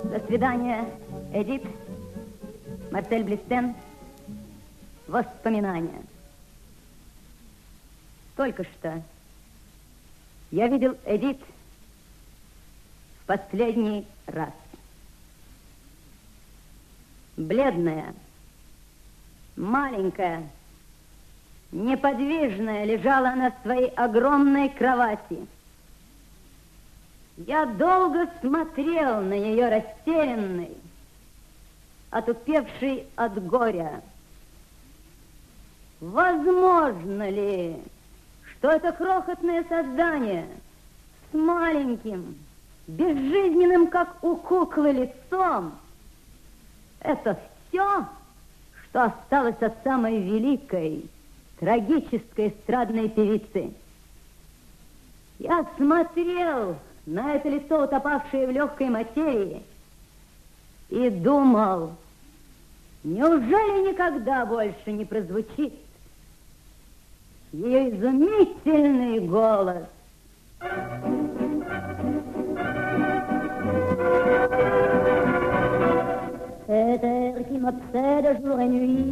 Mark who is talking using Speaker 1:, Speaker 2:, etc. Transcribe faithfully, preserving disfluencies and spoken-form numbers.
Speaker 1: До свидания, Эдит. Марсель Блестен. Воспоминания. Только что я видел Эдит в последний раз. Бледная, маленькая, неподвижная лежала она в своей огромной кровати. Я долго смотрел на ее растерянный, отупевший от горя. Возможно ли, что это крохотное создание с маленьким, безжизненным, как у куклы, лицом, это все, что осталось от самой великой, трагической эстрадной певицы? Я смотрел на это лицо, утопавшее в легкой материи, и думал, неужели никогда больше не прозвучит ее изумительный голос? Cet air qui m'obsède jour et nuit